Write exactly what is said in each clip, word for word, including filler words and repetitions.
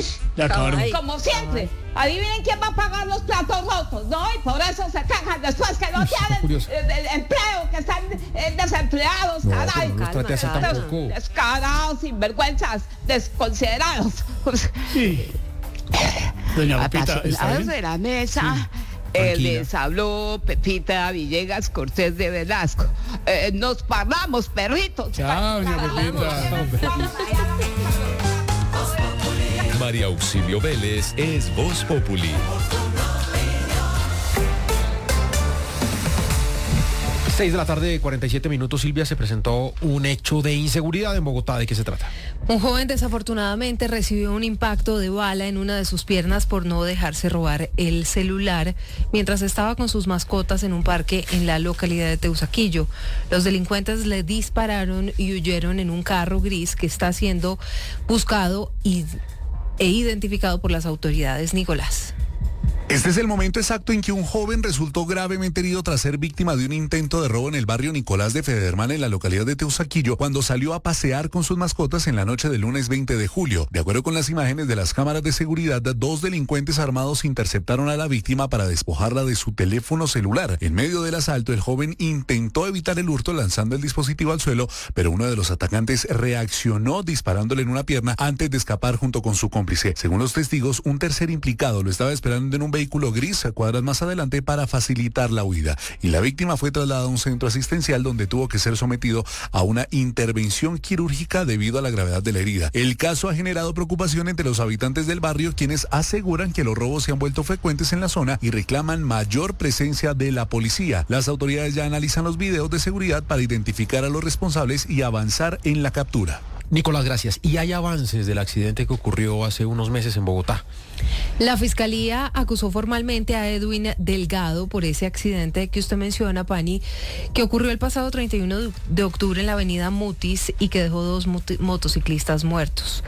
Ya acabaron. Como siempre. Adivinen quién va a pagar los platos rotos, ¿no? Y por eso se quejan después que no tienen eh, empleo, que están eh, desempleados, No, caray. no los trate así tampoco. Descarados, sinvergüenzas, desconsiderados. Sí. Doña Pepita, ¿está bien? de la mesa. Eh, les habló Pepita Villegas Cortés de Velasco. Eh, nos paramos, perritos. Chao, doña Pepita. María Auxilio Vélez es Voz Populi. seis de la tarde, cuarenta y siete minutos. Silvia, se presentó un hecho de inseguridad en Bogotá. ¿De qué se trata? Un joven desafortunadamente recibió un impacto de bala en una de sus piernas por no dejarse robar el celular mientras estaba con sus mascotas en un parque en la localidad de Teusaquillo. Los delincuentes le dispararon y huyeron en un carro gris que está siendo buscado y, e identificado por las autoridades. Nicolás. Este es el momento exacto en que un joven resultó gravemente herido tras ser víctima de un intento de robo en el barrio Nicolás de Federman en la localidad de Teusaquillo cuando salió a pasear con sus mascotas en la noche del lunes veinte de julio. De acuerdo con las imágenes de las cámaras de seguridad, dos delincuentes armados interceptaron a la víctima para despojarla de su teléfono celular. En medio del asalto, el joven intentó evitar el hurto lanzando el dispositivo al suelo, pero uno de los atacantes reaccionó disparándole en una pierna antes de escapar junto con su cómplice. Según los testigos, un tercer implicado lo estaba esperando en un vehículo gris a cuadras más adelante para facilitar la huida, y la víctima fue trasladada a un centro asistencial donde tuvo que ser sometido a una intervención quirúrgica debido a la gravedad de la herida. El caso ha generado preocupación entre los habitantes del barrio, quienes aseguran que los robos se han vuelto frecuentes en la zona y reclaman mayor presencia de la policía. Las autoridades ya analizan los videos de seguridad para identificar a los responsables y avanzar en la captura. Nicolás, gracias. ¿Y hay avances del accidente que ocurrió hace unos meses en Bogotá? La Fiscalía acusó formalmente a Edwin Delgado por ese accidente que usted menciona, Pani, que ocurrió el pasado treinta y uno de octubre en la avenida Mutis y que dejó dos mot- motociclistas muertos.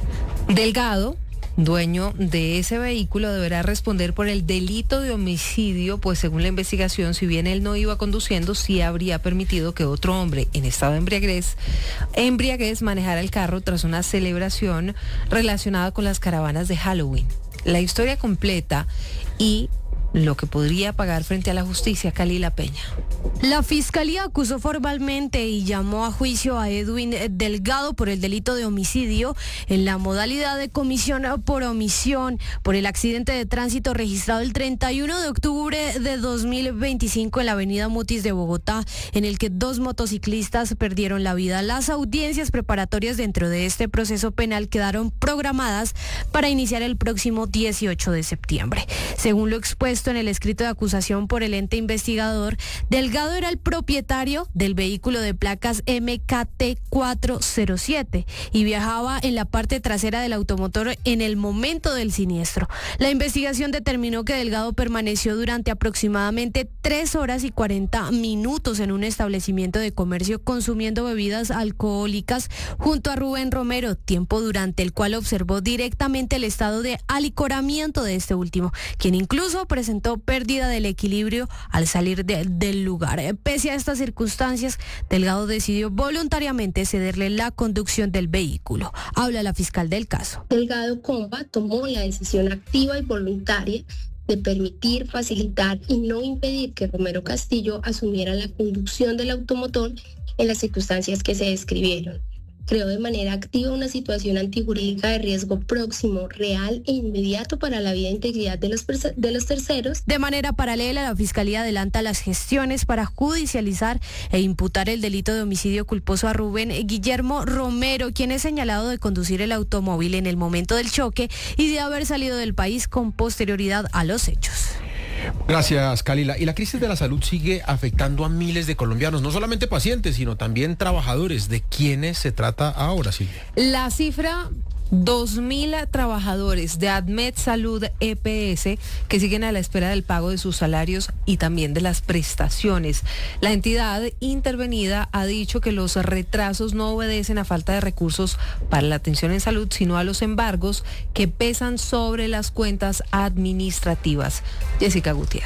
Delgado, dueño de ese vehículo, deberá responder por el delito de homicidio, pues según la investigación, si bien él no iba conduciendo, sí habría permitido que otro hombre en estado de embriaguez, embriaguez manejara el carro tras una celebración relacionada con las caravanas de Halloween. La historia completa y lo que podría pagar frente a la justicia, Kalila Peña. La Fiscalía acusó formalmente y llamó a juicio a Edwin Delgado por el delito de homicidio en la modalidad de comisión por omisión por el accidente de tránsito registrado el treinta y uno de octubre de dos mil veinticinco en la avenida Mutis de Bogotá, en el que dos motociclistas perdieron la vida. Las audiencias preparatorias dentro de este proceso penal quedaron programadas para iniciar el próximo dieciocho de septiembre. Según lo expuesto en el escrito de acusación por el ente investigador, Delgado era el propietario del vehículo de placas M K T cuatrocientos siete y viajaba en la parte trasera del automotor en el momento del siniestro. La investigación determinó que Delgado permaneció durante aproximadamente tres horas y cuarenta minutos en un establecimiento de comercio consumiendo bebidas alcohólicas junto a Rubén Romero, tiempo durante el cual observó directamente el estado de alicoramiento de este último, quien incluso presentó pérdida del equilibrio al salir de, del lugar. Pese a estas circunstancias, Delgado decidió voluntariamente cederle la conducción del vehículo. Habla la fiscal del caso. Delgado Comba tomó la decisión activa y voluntaria de permitir, facilitar y no impedir que Romero Castillo asumiera la conducción del automotor en las circunstancias que se describieron. Creó de manera activa una situación antijurídica de riesgo próximo, real e inmediato para la vida e integridad de los, de los terceros. De manera paralela, la Fiscalía adelanta las gestiones para judicializar e imputar el delito de homicidio culposo a Rubén Guillermo Romero, quien es señalado de conducir el automóvil en el momento del choque y de haber salido del país con posterioridad a los hechos. Gracias, Kalila. Y la crisis de la salud sigue afectando a miles de colombianos, no solamente pacientes, sino también trabajadores. ¿De quiénes se trata ahora, Silvia? La cifra... dos mil trabajadores de ADMED Salud E P S que siguen a la espera del pago de sus salarios y también de las prestaciones. La entidad intervenida ha dicho que los retrasos no obedecen a falta de recursos para la atención en salud, sino a los embargos que pesan sobre las cuentas administrativas. Jessica Gutiérrez.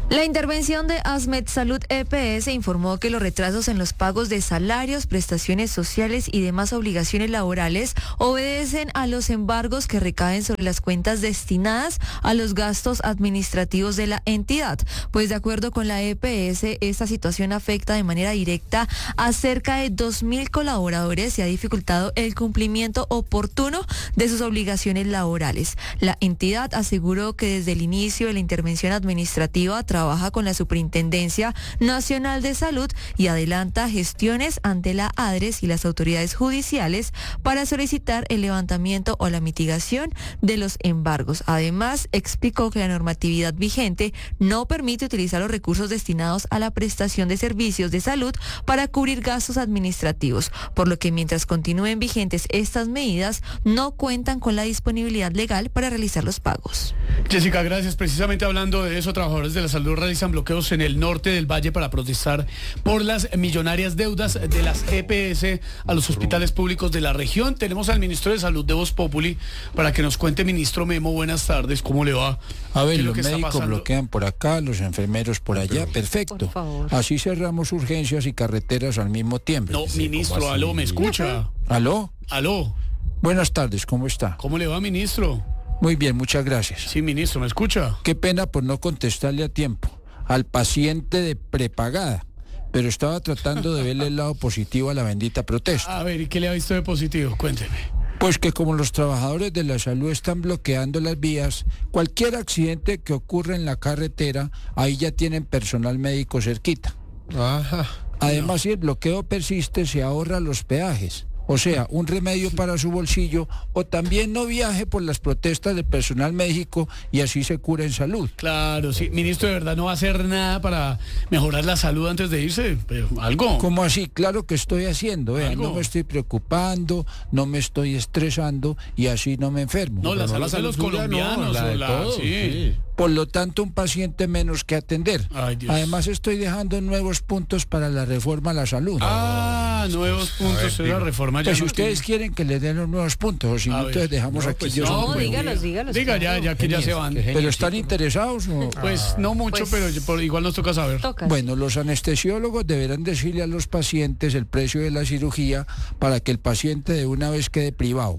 La intervención de Asmed Salud E P S informó que los retrasos en los pagos de salarios, prestaciones sociales y demás obligaciones laborales obedecen a los embargos que recaen sobre las cuentas destinadas a los gastos administrativos de la entidad. Pues de acuerdo con la E P S, esta situación afecta de manera directa a cerca de dos mil colaboradores y ha dificultado el cumplimiento oportuno de sus obligaciones laborales. La entidad aseguró que desde el inicio de la intervención administrativa trabaja con la Superintendencia Nacional de Salud y adelanta gestiones ante la ADRES y las autoridades judiciales para solicitar el levantamiento o la mitigación de los embargos. Además, explicó que la normatividad vigente no permite utilizar los recursos destinados a la prestación de servicios de salud para cubrir gastos administrativos, por lo que mientras continúen vigentes estas medidas, no cuentan con la disponibilidad legal para realizar los pagos. Jessica, gracias. Precisamente hablando de eso, trabajadores de la salud realizan bloqueos en el norte del Valle para protestar por las millonarias deudas de las E P S a los hospitales públicos de la región. Tenemos al ministro de Salud de Voz Populi para que nos cuente. Ministro Memo, buenas tardes, ¿cómo le va? A ver, los médicos bloquean por acá, los enfermeros por allá, perfecto. Así cerramos urgencias y carreteras al mismo tiempo. No, sí, ministro, aló, ¿me escucha? ¿Aló? Aló. Buenas tardes, ¿cómo está? ¿Cómo le va, ministro? Muy bien, muchas gracias. Sí, ministro, ¿me escucha? Qué pena por no contestarle a tiempo al paciente de prepagada, pero estaba tratando de verle el lado positivo a la bendita protesta. A ver, ¿y qué le ha visto de positivo? Cuénteme. Pues que como los trabajadores de la salud están bloqueando las vías, cualquier accidente que ocurra en la carretera, ahí ya tienen personal médico cerquita. Ajá. Además, no. Si el bloqueo persiste, se ahorra los peajes. O sea, un remedio para su bolsillo, o también no viaje por las protestas del personal médico y así se cura en salud. Claro, sí. Ministro, ¿de verdad no va a hacer nada para mejorar la salud antes de irse? Pero, ¿algo? ¿Cómo así? Claro que estoy haciendo. Vea, no me estoy preocupando, no me estoy estresando y así no me enfermo. No, la salud de los colombianos. La de la, todos, sí. sí. Por lo tanto, un paciente menos que atender. Ay, Dios. Además, estoy dejando nuevos puntos para la reforma a la salud. Ah, nuevos puntos de la reforma. Pues si ustedes quieren que les den los nuevos puntos, o si no, entonces dejamos no, aquí. pues yo no, soy dígalos, dígalos. Diga ya, ya que ya se van. ¿Pero están interesados? ¿No? Pues no mucho, Pues, pero por, igual nos toca saber. Toca. Bueno, los anestesiólogos deberán decirle a los pacientes el precio de la cirugía para que el paciente de una vez quede privado.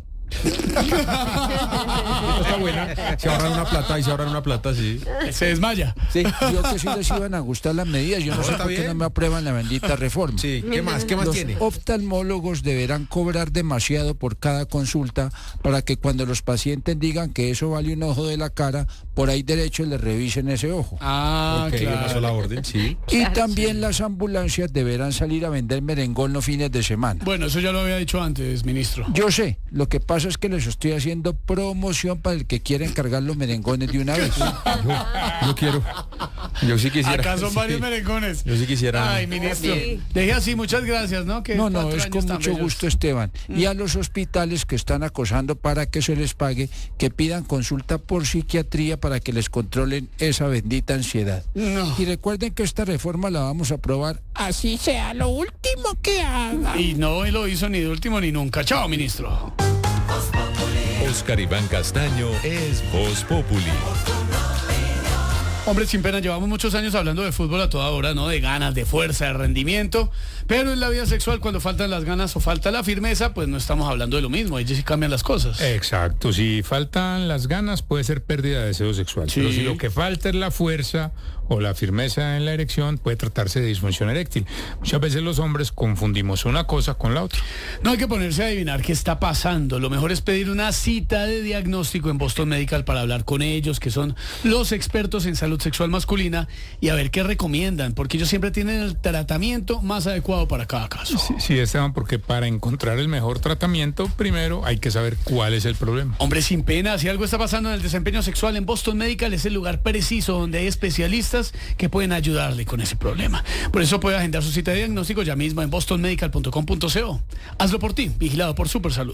Está buena. Se ahorran una plata y se ahorran una plata, sí. Se desmaya. Sí. Yo que sí les iban a gustar las medidas, yo no, No, sé está por qué bien. no me aprueban la bendita reforma. Sí. ¿Qué más? ¿Qué más Los tiene? oftalmólogos deberán cobrar demasiado por cada consulta para que cuando los pacientes digan que eso vale un ojo de la cara, por ahí derecho les revisen ese ojo. Ah, Ok, claro. una sola orden, sí. Y también las ambulancias deberán salir a vender merengón los fines de semana. Bueno, eso ya lo había dicho antes, ministro. Yo sé, lo que pasa es que les estoy haciendo promoción para el que quiera encargar los merengones de una vez. Yo, yo quiero. Yo sí quisiera. Acá son Sí. varios merengones. Yo sí quisiera. Ay, ministro. Sí. Deje así, muchas gracias, ¿no? Que No, no, cuatro es años con tan mucho bellos. gusto, Esteban. Y a los hospitales que están acosando para que se les pague, que pidan consulta por psiquiatría para que les controlen esa bendita ansiedad. No. Y recuerden que esta reforma la vamos a aprobar así sea lo último que haga. Y no lo hizo ni de último ni nunca. Chao, ministro. Oscar Iván Castaño es Voz Populi. Hombre, sin pena, llevamos muchos años hablando de fútbol a toda hora, ¿no? De ganas, de fuerza, de rendimiento. Pero en la vida sexual, cuando faltan las ganas o falta la firmeza, pues no estamos hablando de lo mismo. Ahí sí cambian las cosas. Exacto, si faltan las ganas puede ser pérdida de deseo sexual, Sí. pero si lo que falta es la fuerza o la firmeza en la erección, puede tratarse de disfunción eréctil. Muchas veces los hombres confundimos una cosa con la otra. No hay que ponerse a adivinar qué está pasando. Lo mejor es pedir una cita de diagnóstico en Boston Medical para hablar con ellos, que son los expertos en salud sexual masculina, y a ver qué recomiendan, porque ellos siempre tienen el tratamiento más adecuado para cada caso. Sí, sí, Esteban, porque para encontrar el mejor tratamiento, primero hay que saber cuál es el problema. Hombre, sin pena, si algo está pasando en el desempeño sexual, en Boston Medical es el lugar preciso donde hay especialistas que pueden ayudarle con ese problema. Por eso puede agendar su cita de diagnóstico ya mismo en boston medical punto com punto co. Hazlo por ti, vigilado por Supersalud.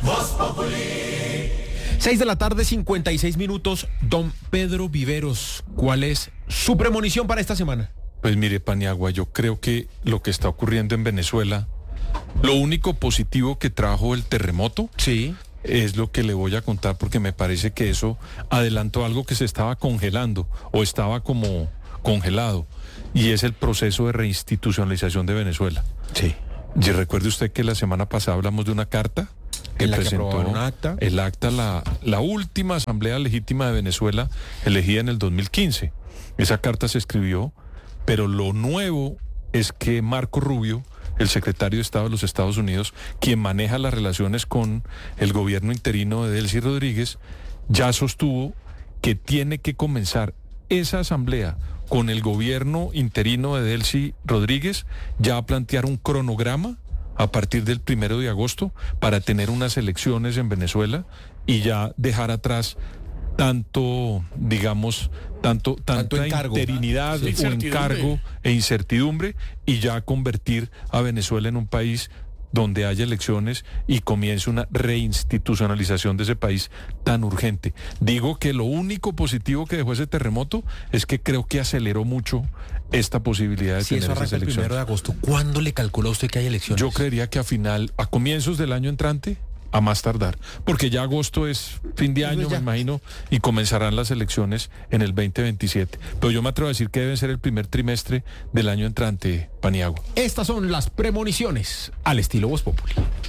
seis de la tarde, cincuenta y seis minutos. Don Pedro Viveros, ¿cuál es su premonición para esta semana? Pues mire, Paniagua, yo creo que lo que está ocurriendo en Venezuela, lo único positivo que trajo el terremoto, sí, es lo que le voy a contar, porque me parece que eso adelantó algo que se estaba congelando o estaba como, congelado, y es el proceso de reinstitucionalización de Venezuela. Sí. Y recuerde usted que la semana pasada hablamos de una carta que En la que presentó aprobaron un acta. el acta, la, la última asamblea legítima de Venezuela, elegida en el dos mil quince. Esa carta se escribió, pero lo nuevo es que Marco Rubio, el secretario de Estado de los Estados Unidos, quien maneja las relaciones con el gobierno interino de Delcy Rodríguez, ya sostuvo que tiene que comenzar esa asamblea con el gobierno interino de Delcy Rodríguez ya a plantear un cronograma a partir del primero de agosto para tener unas elecciones en Venezuela y ya dejar atrás tanto, digamos, tanto, Tanto tanta encargo. interinidad Sí, o incertidumbre. encargo e incertidumbre, y ya convertir a Venezuela en un país donde haya elecciones y comience una reinstitucionalización de ese país tan urgente. Digo que lo único positivo que dejó ese terremoto es que creo que aceleró mucho esta posibilidad de Si eso tener esas arranca el primero elecciones. de agosto, ¿cuándo le calcula usted que hay elecciones? Yo creería que a final, a comienzos del año entrante, a más tardar, porque ya agosto es fin de año, me imagino, y comenzarán las elecciones en el veinte veintisiete. Pero yo me atrevo a decir que debe ser el primer trimestre del año entrante, Paniagua. Estas son las premoniciones al estilo Voz Populi.